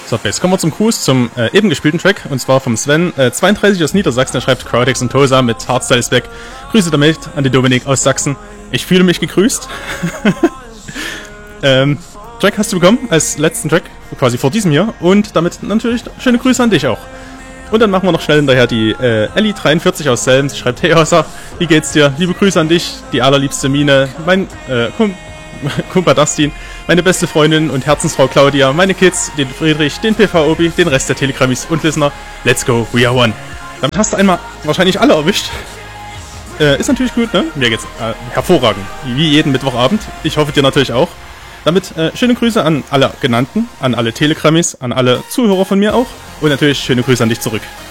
So, jetzt kommen wir zum Gruß, zum eben gespielten Track, und zwar vom Sven, 32 aus Niedersachsen, der schreibt Crowdex und Tosa mit Hardstyle ist back. Grüße damit an den Dominik aus Sachsen. Ich fühle mich gegrüßt. Track hast du bekommen als letzten Track, quasi vor diesem Jahr, und damit natürlich schöne Grüße an dich auch. Und dann machen wir noch schnell hinterher die Ellie43 aus Selm. Sie schreibt, hey Hossa, wie geht's dir? Liebe Grüße an dich, die allerliebste Mine, mein Kumpa Dustin, meine beste Freundin und Herzensfrau Claudia, meine Kids, den Friedrich, den PV-Obi, den Rest der Telegrammis und Listener. Let's go, we are one. Damit hast du einmal wahrscheinlich alle erwischt. Ist natürlich gut, ne? Mir geht's hervorragend, wie jeden Mittwochabend. Ich hoffe dir natürlich auch. Damit schöne Grüße an alle Genannten, an alle Telegrammis, an alle Zuhörer von mir auch und natürlich schöne Grüße an dich zurück.